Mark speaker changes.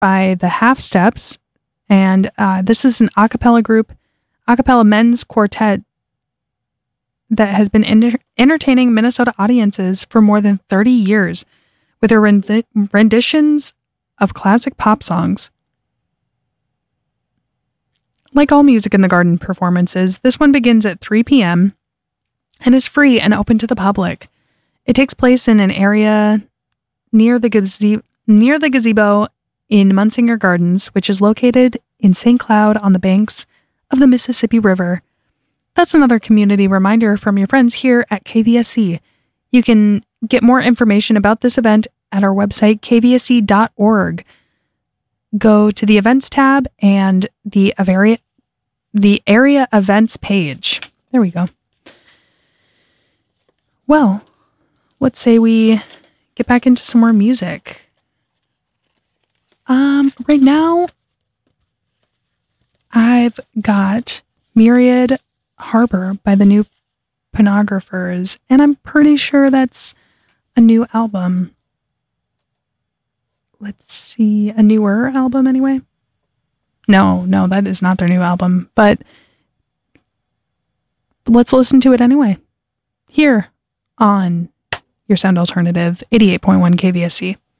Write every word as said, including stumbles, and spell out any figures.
Speaker 1: by the Half Steps, and uh, this is an a cappella group, a cappella men's quartet that has been enter- entertaining Minnesota audiences for more than thirty years with their rendi- renditions of classic pop songs. Like all Music in the Garden performances, this one begins at three p.m. and is free and open to the public. It takes place in an area near the gaze- near the gazebo in Munsinger Gardens, which is located in Saint Cloud on the banks of the Mississippi River. That's another community reminder from your friends here at K V S C. You can get more information about this event at our website, k v s c dot org. Go to the events tab and the area, the area events page. There we go. Well, let's say we get back into some more music. Um, right now, I've got Myriad Harbor by the New Pornographers, and I'm pretty sure that's a new album. Let's see, a newer album anyway? No, no, that is not their new album, but let's listen to it anyway. Here on your Sound Alternative, eighty-eight point one K V S C.